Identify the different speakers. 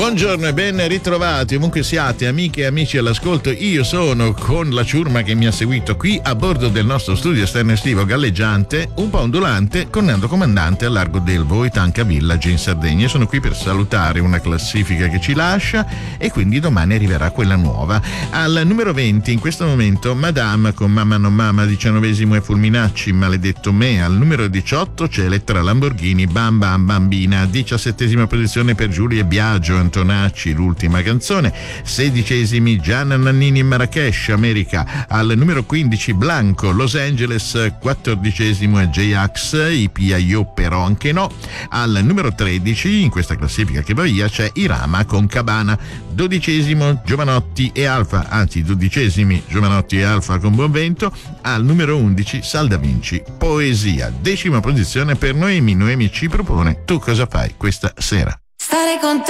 Speaker 1: Buongiorno e ben ritrovati ovunque siate, amiche e amici all'ascolto. Io sono con la ciurma che mi ha seguito qui a bordo del nostro studio esterno estivo galleggiante, un po' ondulante, con Nando Comandante a largo del Voitanca Village in Sardegna. Sono qui per salutare una classifica che ci lascia e quindi domani arriverà quella nuova. Al numero 20 in questo momento Madame con Mamma non mamma, 19esimo è Fulminacci, Maledetto me. Al numero 18 c'è Elettra Lamborghini, Bam Bam Bambina. 17esima posizione per Giulia Biagio, Antonacci, l'ultima canzone. 16esimi Gianna Nannini in Marrakesh, America. Al numero 15 Blanco, Los Angeles. 14esimo è J-Ax, Io però anche no. Al numero 13 in questa classifica che va via c'è Irama con Cabana. 12esimo Giovanotti e Alfa, anzi 12esimi Giovanotti e Alfa con Buon Vento. Al numero 11 Sal da Vinci, Poesia. 10ª posizione per Noemi. Noemi ci propone Tu cosa fai questa sera.
Speaker 2: Stare con te